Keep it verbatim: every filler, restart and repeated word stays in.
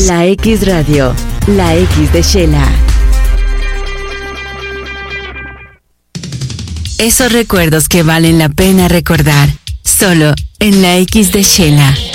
La X Radio, la X de Shela. Esos recuerdos que valen la pena recordar, solo en la X de Shela.